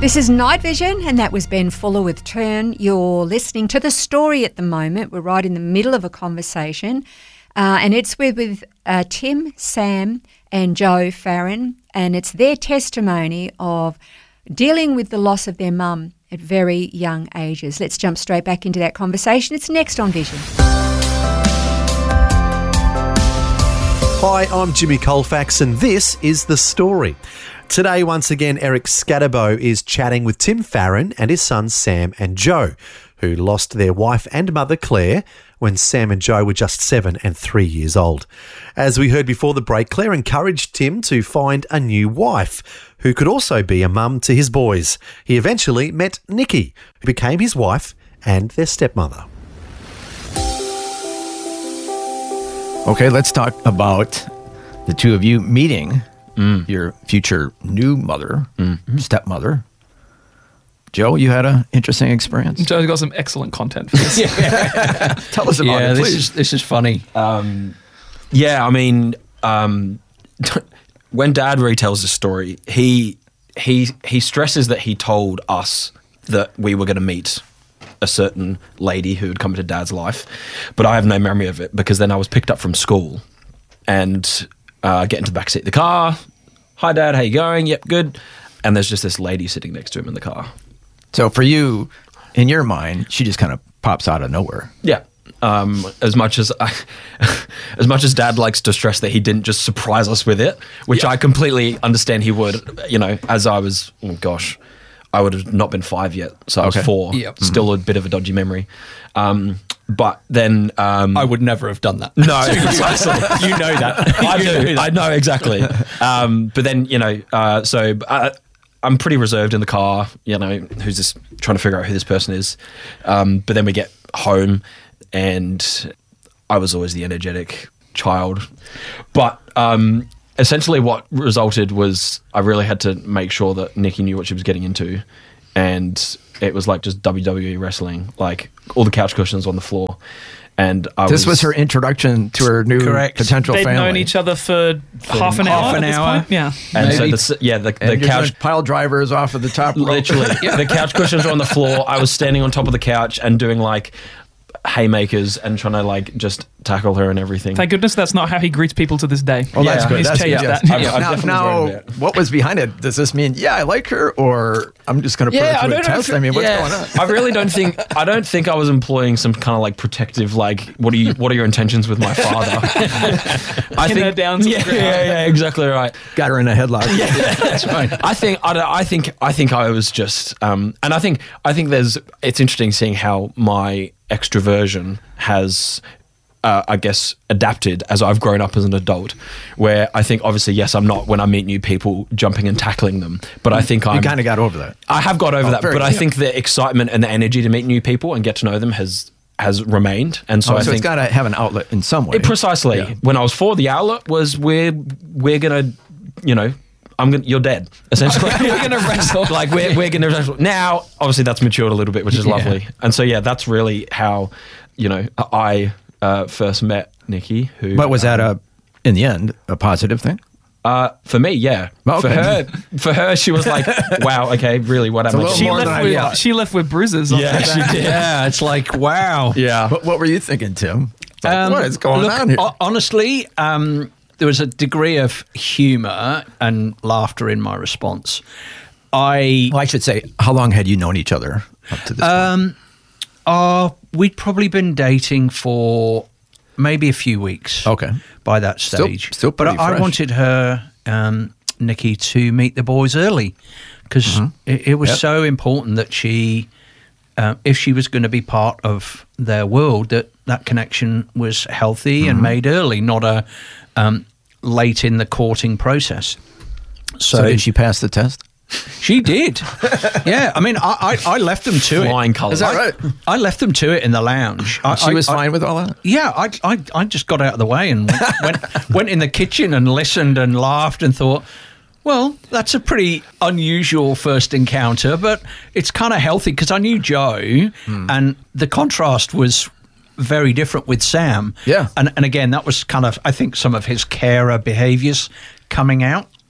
This is Night Vision, and that was Ben Fuller with Turn. You're listening to The Story at the moment. We're right in the middle of a conversation, and it's with Tim, Sam and Joe Farron, and it's their testimony of dealing with the loss of their mum at very young ages. Let's jump straight back into that conversation. It's next on Vision. Hi, I'm Jimmy Colfax, and this is The Story. Today, once again, Eric Scatterbo is chatting with Tim Farron and his sons Sam and Joe, who lost their wife and mother Claire when Sam and Joe were just 7 and 3 years old. As we heard before the break, Claire encouraged Tim to find a new wife who could also be a mum to his boys. He eventually met Nikki, who became his wife and their stepmother. Okay, let's talk about the two of you meeting your future new mother, stepmother. Joe, you had an interesting experience. Joe's got some excellent content for this. Tell us about it, please. This is funny. When Dad retells the story, he stresses that he told us that we were going to meet a certain lady who had come into Dad's life, but I have no memory of it because then I was picked up from school and get into the backseat of the car. Hi, Dad, how you going? Yep, good. And there's just this lady sitting next to him in the car. So for you, in your mind, she just kind of pops out of nowhere. Yeah. As much as Dad likes to stress that he didn't just surprise us with it, which I completely understand he would, as I was, I would have not been 5 yet, so I was 4. Yep. Still a bit of a dodgy memory. But then... I would never have done that. No, precisely. You know that. I know exactly. But then, I'm pretty reserved in the car, who's this, trying to figure out who this person is. But then we get home and I was always the energetic child. But essentially what resulted was I really had to make sure that Nikki knew what she was getting into. And it was like just WWE wrestling, like all the couch cushions on the floor. And this was her introduction to her new potential They'd family. known each other for half an hour. Yeah. And so the couch pile drivers off of the top rope. Literally, the couch cushions were on the floor. I was standing on top of the couch and doing like haymakers and trying to just tackle her and everything. Thank goodness that's not how he greets people to this day. Oh, that's good. He's changed that. Now, what was behind it? Does this mean, I like her, or I'm just going to put her through a test? I mean, what's going on? I really don't think I was employing some kind of protective, what are your intentions with my father? I think her down to the ground. Yeah, exactly right. Got her in a headlock. Yeah, that's right. I think I was just, and I think it's interesting seeing how my extroversion has adapted as I've grown up as an adult, where I think obviously, yes, I'm not when I meet new people jumping and tackling them, but I think you kind of got over that. I have got over that, but I think the excitement and the energy to meet new people and get to know them has remained. And so I think it's got to have an outlet in some way. Precisely. Yeah. When I was 4, the outlet was we're going to, you're dead, essentially. We're going to wrestle. We're going to wrestle. Now, obviously, that's matured a little bit, which is lovely. And so, that's really how, I first met Nikki. But was that, in the end, a positive thing? For me, yeah. Okay. For her, she was like, wow, okay, really, what am I? She left with bruises. Yeah, she did. Yeah, it's like, wow. Yeah. What were you thinking, Tim? What is going on here? Honestly, there was a degree of humour and laughter in my response. I should say, how long had you known each other up to this point? We'd probably been dating for maybe a few weeks. Okay. By that stage. Still pretty fresh. I wanted her, Nikki, to meet the boys early because it was so important that she, if she was going to be part of their world, that connection was healthy and made early, not a late in the courting process. So did she pass the test? She did. Yeah. I mean, I left them to Flying it. colours. Is that right? I left them to it in the lounge. She was fine with all that? Yeah. I just got out of the way and went in the kitchen and listened and laughed and thought, well, that's a pretty unusual first encounter, but it's kind of healthy because I knew Joe and the contrast was very different with Sam. Yeah. And again, that was kind of, I think, some of his carer behaviours coming out.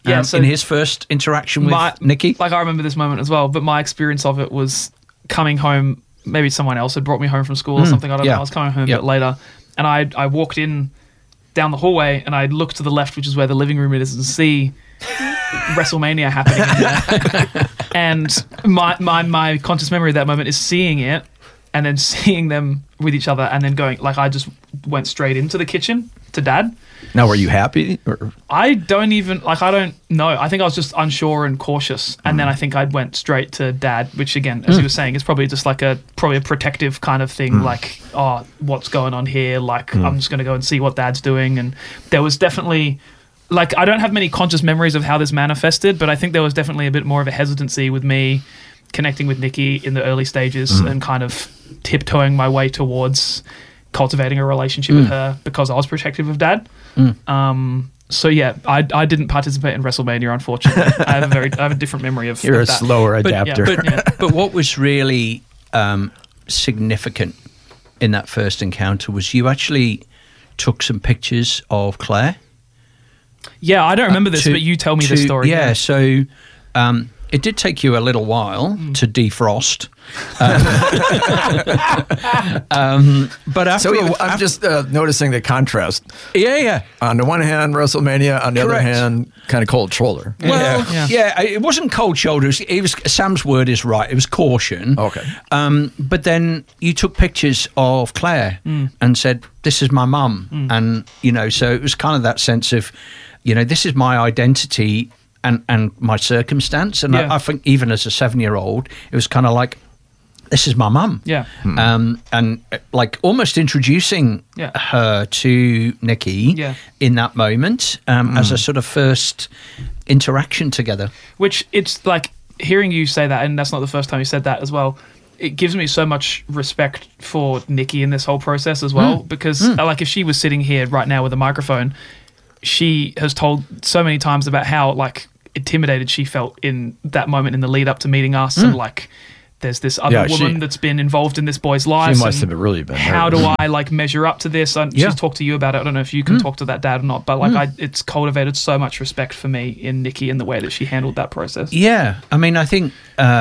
in his first interaction with Nikki? Like, I remember this moment as well, but my experience of it was coming home. Maybe someone else had brought me home from school or something. I don't know. I was coming home a bit later, and I walked in down the hallway, and I looked to the left, which is where the living room is, and see WrestleMania happening in there. And my conscious memory of that moment is seeing it, and then seeing them with each other, and then going, like, I just went straight into the kitchen to Dad. Now, were you happy? Or? I don't know. I think I was just unsure and cautious. And then I think I went straight to Dad, which, again, as you were saying, is probably just like a protective kind of thing. Like, oh, what's going on here? Like, I'm just going to go and see what Dad's doing. And there was definitely, like, I don't have many conscious memories of how this manifested, but I think there was definitely a bit more of a hesitancy with me connecting with Nikki in the early stages and kind of tiptoeing my way towards cultivating a relationship with her because I was protective of Dad. So yeah, I didn't participate in WrestleMania, unfortunately. I have a different memory of You're of a that. slower adapter. But what was really significant in that first encounter was you actually took some pictures of Claire. Yeah, I don't remember this, but you tell me the story. Yeah, so it did take you a little while to defrost. But after I'm just noticing the contrast. Yeah. On the one hand, WrestleMania. On the other Correct. hand, kind of cold shoulder. Well, it wasn't cold shoulders. It was Sam's word is right. It was caution. Okay. But then you took pictures of Claire and said, "This is my mum," and so it was kind of that sense of, this is my identity and my circumstance. And I think even as a 7-year-old, it was kind of like, this is my mum. Yeah. And like almost introducing her to Nikki in that moment as a sort of first interaction together. Which it's like hearing you say that, and that's not the first time you said that as well. It gives me so much respect for Nikki in this whole process as well, because like if she was sitting here right now with a microphone, she has told so many times about how like intimidated she felt in that moment in the lead up to meeting us, and like there's this other woman that's been involved in this boy's life. She must have really been. How do I like measure up to this? She's talked to you about it. I don't know if you can talk to that dad or not, but like it's cultivated so much respect for me in Nikki in the way that she handled that process. Yeah, I mean, I think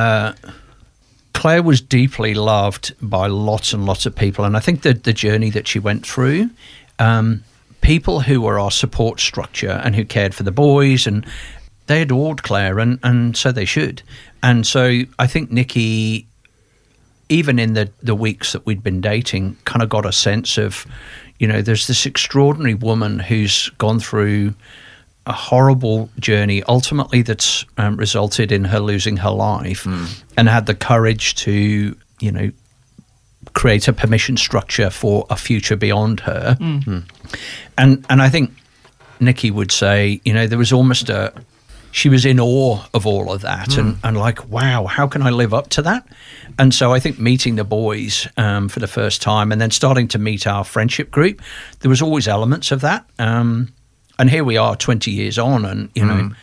Claire was deeply loved by lots and lots of people, and I think that the journey that she went through, people who were our support structure and who cared for the boys, and they adored Claire, and so they should. And so I think Nikki, even in the weeks that we'd been dating, kind of got a sense of, there's this extraordinary woman who's gone through a horrible journey, ultimately that's resulted in her losing her life, and had the courage to, create a permission structure for a future beyond her. And I think Nikki would say, there was almost she was in awe of all of that and like, wow, how can I live up to that? And so I think meeting the boys for the first time and then starting to meet our friendship group, there was always elements of that. And here we are 20 years on, and,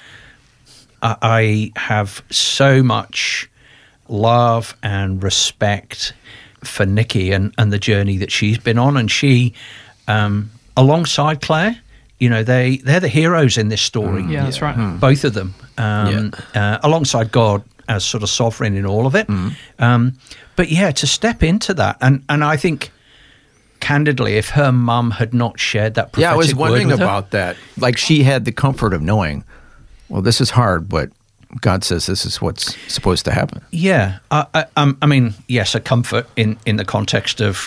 I have so much love and respect for Nikki and the journey that she's been on. And she, alongside Claire, they're the heroes in this story. Yeah, that's right. Both of them, alongside God as sort of sovereign in all of it. But yeah, to step into that, and I think, candidly, if her mum had not shared that prophetic I was wondering word with about that. Like, she had the comfort of knowing, well, this is hard, but God says this is what's supposed to happen. Yeah, I mean, yes, a comfort in the context of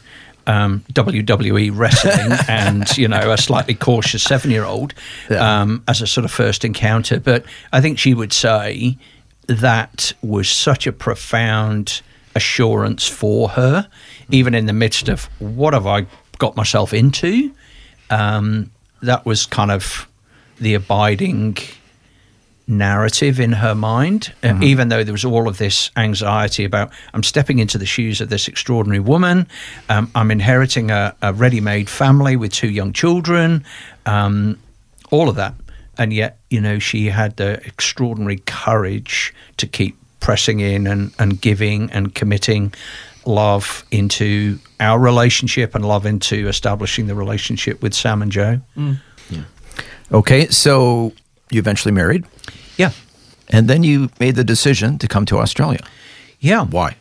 WWE wrestling and a slightly cautious 7-year-old as a sort of first encounter. But I think she would say that was such a profound assurance for her, even in the midst of what have I got myself into. That was kind of the abiding narrative in her mind, even though there was all of this anxiety about, I'm stepping into the shoes of this extraordinary woman, I'm inheriting a ready-made family with 2 young children, all of that. And yet, she had the extraordinary courage to keep pressing in and giving and committing love into our relationship and love into establishing the relationship with Sam and Joe. Okay, so you eventually married, Yeah. and then you made the decision to come to Australia. Yeah. Why?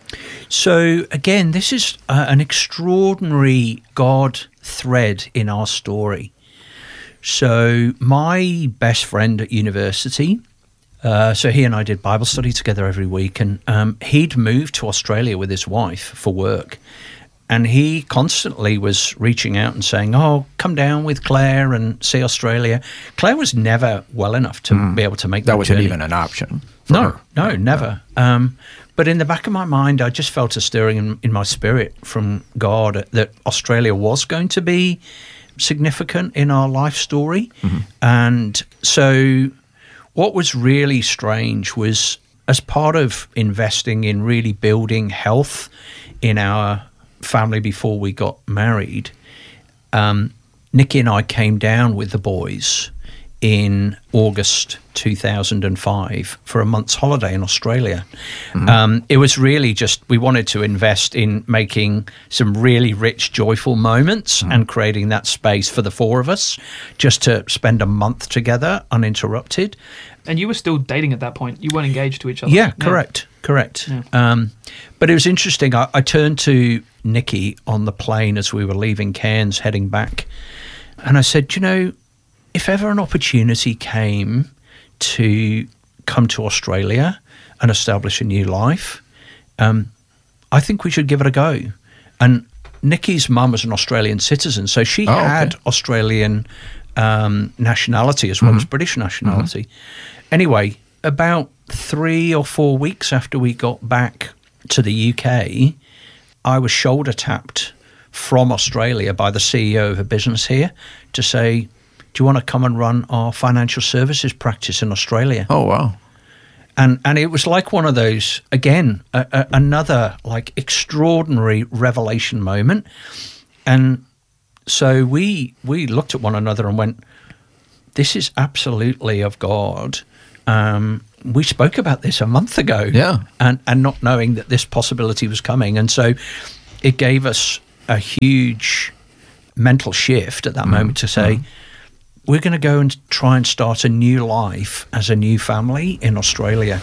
So again, this is an extraordinary God thread in our story. So my best friend at university, so he and I did Bible study together every week, and he'd moved to Australia with his wife for work. And he constantly was reaching out and saying, "Oh, come down with Claire and see Australia." Claire was never well enough to be able to make that That wasn't journey. even an option. for No, her. no, never. But in the back of my mind, I just felt a stirring in my spirit from God that Australia was going to be significant in our life story. And so what was really strange was, as part of investing in really building health in our family before we got married, Nikki and I came down with the boys in August 2005 for a month's holiday in Australia. It was really just, we wanted to invest in making some really rich, joyful moments and creating that space for the four of us, just to spend a month together uninterrupted. And you were still dating at that point. You weren't engaged to each other. Yeah, correct. Yeah. But it was interesting. I turned to Nikki on the plane as we were leaving Cairns, heading back, and I said, "You know, if ever an opportunity came to come to Australia and establish a new life, I think we should give it a go." And Nikki's mum was an Australian citizen, so she had Australian nationality as well as British nationality. Anyway, about 3 or 4 weeks after we got back to the UK, I was shoulder tapped from Australia by the CEO of a business here to say, "Do you want to come and run our financial services practice in Australia?" Oh, wow. And it was like one of those, again, another like extraordinary revelation moment. And so we looked at one another and went, "This is absolutely of God." We spoke about this a month ago, and not knowing that this possibility was coming. And so it gave us a huge mental shift at that moment to say, we're going to go and try and start a new life as a new family in Australia.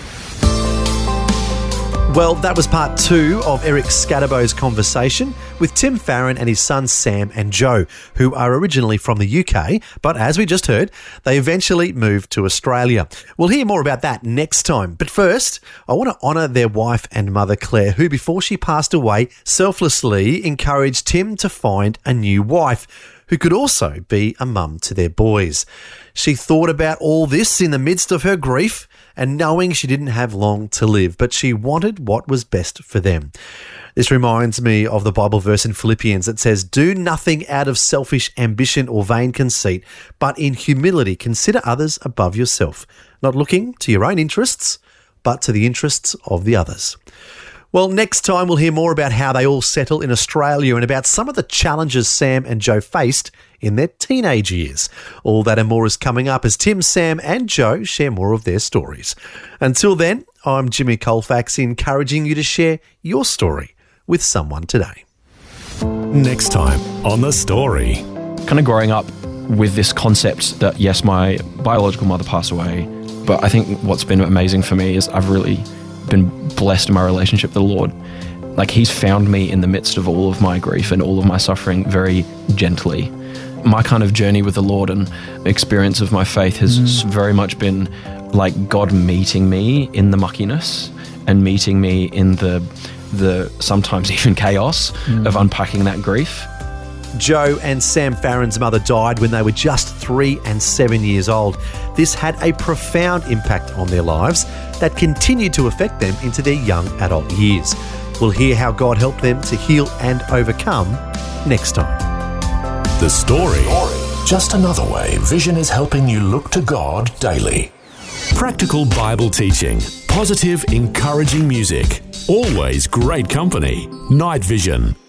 Well, that was part 2 of Eric Scatterbo's conversation with Tim Farron and his sons Sam and Joe, who are originally from the UK, but as we just heard, they eventually moved to Australia. We'll hear more about that next time. But first, I want to honour their wife and mother Claire, who before she passed away, selflessly encouraged Tim to find a new wife who could also be a mum to their boys. She thought about all this in the midst of her grief and knowing she didn't have long to live, but she wanted what was best for them. This reminds me of the Bible verse in Philippians that says, "Do nothing out of selfish ambition or vain conceit, but in humility consider others above yourself, not looking to your own interests, but to the interests of the others." Well, next time we'll hear more about how they all settle in Australia and about some of the challenges Sam and Joe faced in their teenage years. All that and more is coming up as Tim, Sam and Joe share more of their stories. Until then, I'm Jimmy Colfax, encouraging you to share your story with someone today. Next time on The Story. Kind of growing up with this concept that, yes, my biological mother passed away, but I think what's been amazing for me is I've really been blessed in my relationship with the Lord. Like, He's found me in the midst of all of my grief and all of my suffering very gently. My kind of journey with the Lord and experience of my faith has very much been like God meeting me in the muckiness and meeting me in the sometimes even chaos of unpacking that grief. Joe and Sam Farron's mother died when they were just 3 and 7 years old. This had a profound impact on their lives that continued to affect them into their young adult years. We'll hear how God helped them to heal and overcome next time. The Story. Just another way Vision is helping you look to God daily. Practical Bible teaching, positive, encouraging music, always great company. Night Vision.